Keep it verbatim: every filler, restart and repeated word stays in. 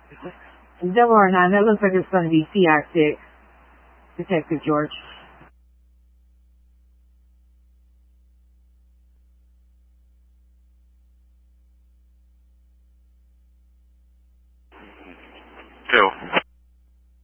Double or nine, that looks like it's going to be C R six, Detective George.